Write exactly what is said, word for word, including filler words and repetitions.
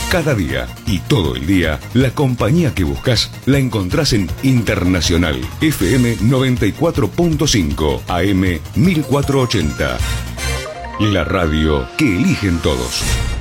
Cada día y todo el día, la compañía que buscas la encontrás en Internacional F M noventa y cuatro punto cinco, A M mil cuatrocientos ochenta. La radio que eligen todos.